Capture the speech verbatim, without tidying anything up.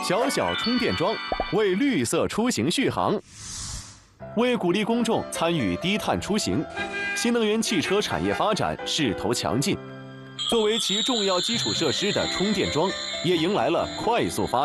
小小充电桩为绿色出行续航。为鼓励公众参与低碳出行，新能源汽车产业发展势头强劲。作为其重要基础设施的充电桩，也迎来了快速发展。